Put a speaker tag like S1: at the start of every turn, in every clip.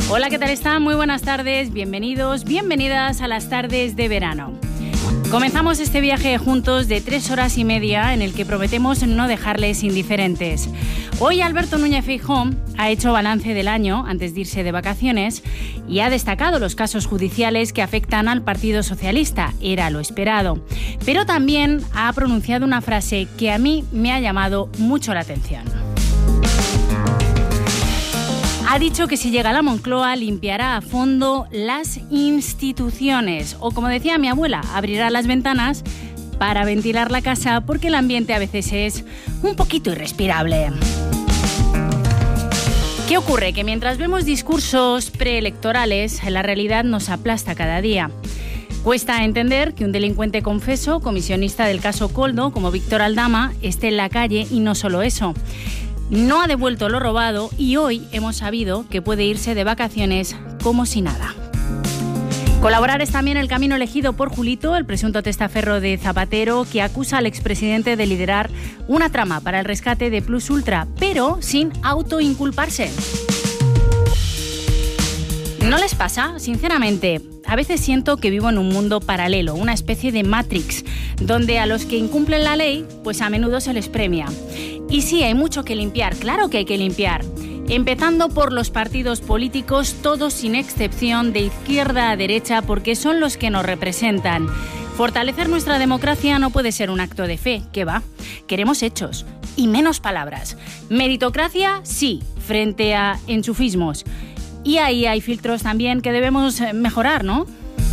S1: Hola, ¿qué tal están? Muy buenas tardes, bienvenidos, bienvenidas a las tardes de verano. Comenzamos este viaje juntos de 3 horas y media en el que prometemos no dejarles indiferentes. Hoy Alberto Núñez Feijóo ha hecho balance del año antes de irse de vacaciones y ha destacado los casos judiciales que afectan al Partido Socialista. Era lo esperado. Pero también ha pronunciado una frase que a mí me ha llamado mucho la atención. Ha dicho que si llega a la Moncloa limpiará a fondo las instituciones o, como decía mi abuela, abrirá las ventanas para ventilar la casa porque el ambiente a veces es un poquito irrespirable. ¿Qué ocurre? Que mientras vemos discursos preelectorales, la realidad nos aplasta cada día. Cuesta entender que un delincuente confeso, comisionista del caso Koldo, como Víctor Aldama, esté en la calle y no solo eso. No ha devuelto lo robado y hoy hemos sabido que puede irse de vacaciones como si nada. Colaborar es también el camino elegido por Julito, el presunto testaferro de Zapatero, que acusa al expresidente de liderar una trama para el rescate de Plus Ultra, pero sin autoinculparse. ¿No les pasa? Sinceramente, a veces siento que vivo en un mundo paralelo, una especie de Matrix, donde a los que incumplen la ley, pues a menudo se les premia. Y sí, hay mucho que limpiar, claro que hay que limpiar. Empezando por los partidos políticos, todos sin excepción, de izquierda a derecha, porque son los que nos representan. Fortalecer nuestra democracia no puede ser un acto de fe, ¿qué va? Queremos hechos y menos palabras. Meritocracia, sí, frente a enchufismos. Y ahí hay filtros también que debemos mejorar, ¿no?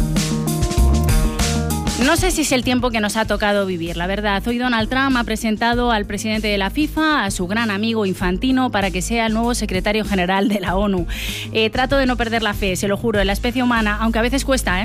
S1: No sé si es el tiempo que nos ha tocado vivir, la verdad. Hoy Donald Trump ha presentado al presidente de la FIFA, a su gran amigo Infantino, para que sea el nuevo secretario general de la ONU. Trato de no perder la fe, se lo juro, en la especie humana, aunque a veces cuesta, ¿eh?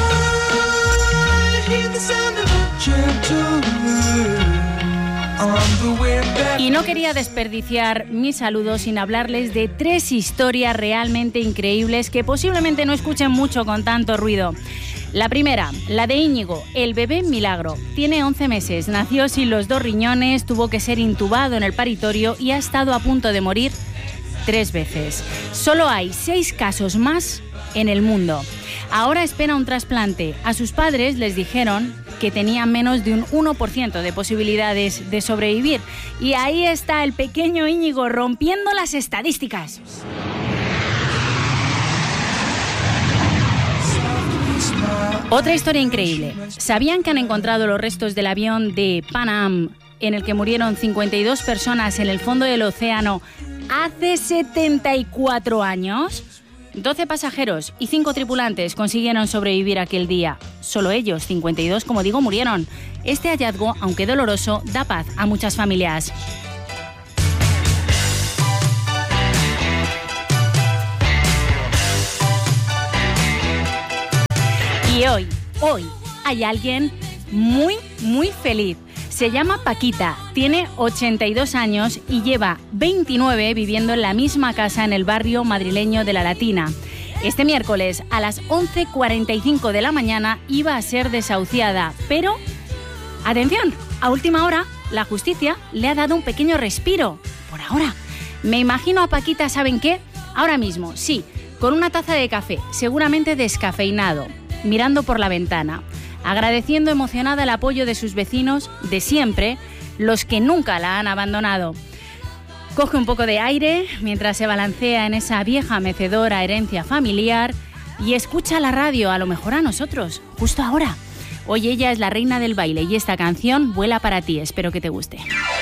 S1: Y no quería desperdiciar mis saludos sin hablarles de 3 historias realmente increíbles que posiblemente no escuchen mucho con tanto ruido. La primera, la de Íñigo, el bebé milagro. Tiene 11 meses, nació sin los 2 riñones, tuvo que ser intubado en el paritorio y ha estado a punto de morir 3 veces. Solo hay 6 casos más en el mundo. Ahora espera un trasplante. A sus padres les dijeron que tenía menos de un 1% de posibilidades de sobrevivir. Y ahí está el pequeño Íñigo rompiendo las estadísticas. Otra historia increíble. ¿Sabían que han encontrado los restos del avión de Pan Am en el que murieron 52 personas en el fondo del océano hace 74 años? 12 pasajeros y 5 tripulantes consiguieron sobrevivir aquel día. Solo ellos, 52, como digo, murieron. Este hallazgo, aunque doloroso, da paz a muchas familias. Y hoy hay alguien muy, muy feliz. Se llama Paquita, tiene 82 años y lleva 29 viviendo en la misma casa en el barrio madrileño de La Latina. Este miércoles a las 11:45 de la mañana iba a ser desahuciada, pero, atención, a última hora la justicia le ha dado un pequeño respiro. Por ahora, me imagino a Paquita, ¿saben qué? Ahora mismo, sí, con una taza de café, seguramente descafeinado, mirando por la ventana, agradeciendo emocionada el apoyo de sus vecinos de siempre, los que nunca la han abandonado. Coge un poco de aire mientras se balancea en esa vieja mecedora herencia familiar y escucha la radio, a lo mejor a nosotros, justo ahora. Hoy ella es la reina del baile y esta canción vuela para ti, espero que te guste.